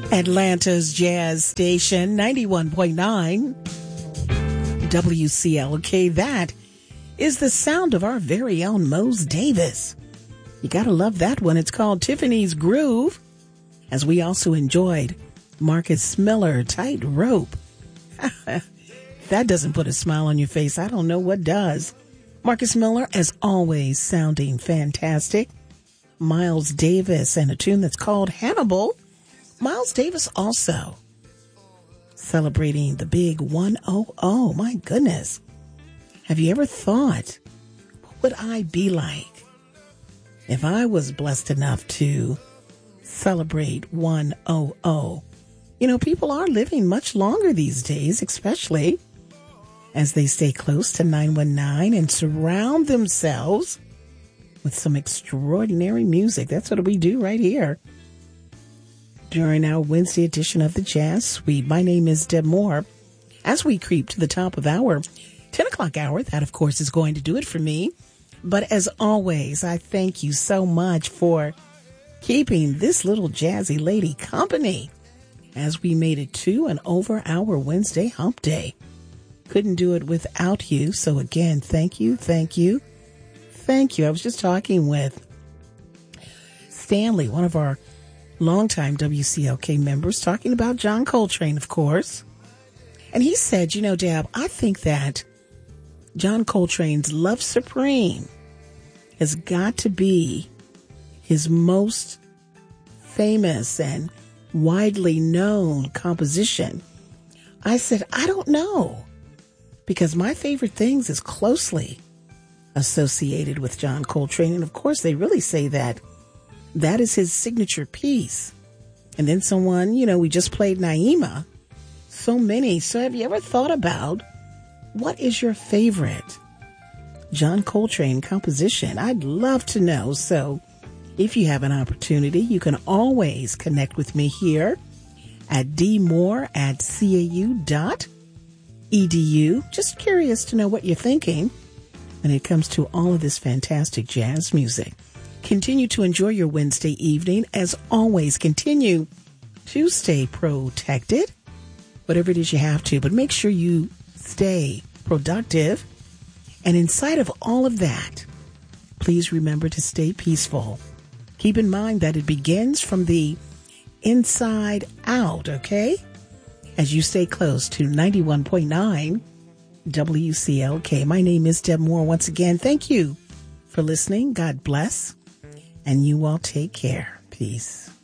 Atlanta's Jazz Station, 91.9 WCLK. That is the sound of our very own Mose Davis. You gotta love that one. It's called Tiffany's Groove, as we also enjoyed Marcus Miller, Tight Rope. That doesn't put a smile on your face. I don't know what does. Marcus Miller, as always, sounding fantastic. Miles Davis and a tune that's called Hannibal. Miles Davis also celebrating the big 100. My goodness. Have you ever thought, what would I be like if I was blessed enough to celebrate 100? You know, people are living much longer these days, especially as they stay close to 919 and surround themselves with some extraordinary music. That's what we do right here during our Wednesday edition of the Jazz Suite. My name is Deb Moore. As we creep to the top of our 10 o'clock hour, that, of course, is going to do it for me. But as always, I thank you so much for keeping this little jazzy lady company as we made it to and over our Wednesday hump day. Couldn't do it without you. So again, thank you, thank you, thank you. I was just talking with Stanley, one of our longtime WCLK members, talking about John Coltrane, of course. And he said, you know, Deb, I think that John Coltrane's Love Supreme has got to be his most famous and widely known composition. I said, I don't know, because my favorite things is closely associated with John Coltrane. And of course, they really say that that is his signature piece. And then someone, you know, we just played Naima. So many. So have you ever thought about what is your favorite John Coltrane composition? I'd love to know. So if you have an opportunity, you can always connect with me here at dmoore@cau.edu. Just curious to know what you're thinking when it comes to all of this fantastic jazz music. Continue to enjoy your Wednesday evening. As always, continue to stay protected, whatever it is you have to, but make sure you stay productive. And inside of all of that, please remember to stay peaceful. Keep in mind that it begins from the inside out, okay? As you stay close to 91.9 WCLK. My name is Deb Moore. Once again, thank you for listening. God bless. And you all take care. Peace.